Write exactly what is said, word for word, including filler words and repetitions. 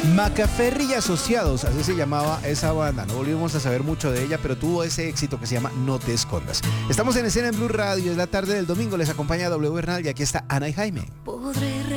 Macaferri y Asociados, así se llamaba esa banda. No volvimos a saber mucho de ella, pero tuvo ese éxito que se llama No Te Escondas. Estamos en escena en Blue Radio, es la tarde del domingo, les acompaña W Bernal y aquí está Ana y Jaime. Podré